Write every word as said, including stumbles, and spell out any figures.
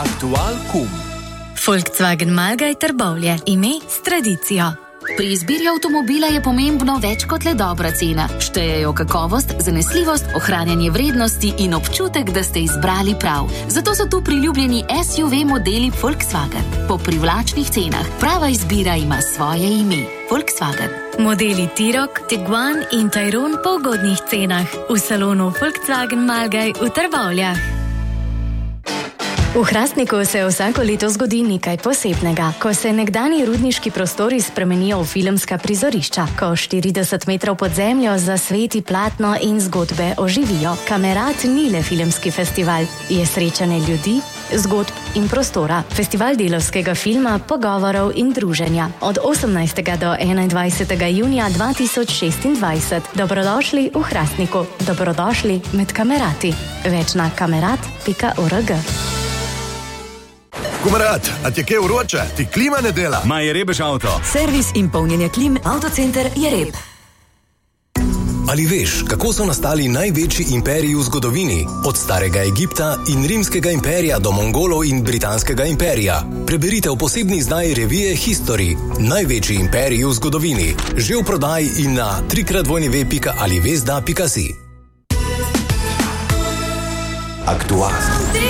Aktual kum. Volkswagen Malgaj Trbovlje, ime s tradicijo. Pri izbiri avtomobila je pomembno več kot le dobra cena. Štejejo kakovost, zanesljivost, ohranjanje vrednosti in občutek, da ste izbrali prav. Zato so tu priljubljeni S U V modeli Volkswagen. Po privlačnih cenah prava izbira ima svoje ime. Volkswagen. Modeli T-Roc, Tiguan in Tayron po ugodnih cenah. V salonu Volkswagen Malgaj v Trbovljah. V Hrastniku se vsako leto zgodi nekaj posebnega, ko se nekdanji rudniški prostori spremenijo v filmska prizorišča, ko štirideset metrov pod zemljo zasveti platno in zgodbe oživijo. Kamerat ni le filmski festival, je srečanje ljudi, zgodb in prostora. Festival delavskega filma, pogovorov in druženja. Od osemnajstega do enaindvajsetega junija dva tisoč šestindvajset. Dobrodošli v Hrastniku. Dobrodošli med kamerati. Več na kamerat pika org. Kumarat, a ti je kaj vroče? Ti klima ne dela? Ma je rebež avto. Servis in polnjenje klim Avtocenter Jereb. Ali veš, kako so nastali največji imperiji v zgodovini? Od starega Egipta in rimskega imperija do Mongolov in britanskega imperija. Preberite v posebni izdaji revije History. Največji imperiji v zgodovini. Že v prodaji in na trikrat dvojni pika alivezda pika si. Aktual.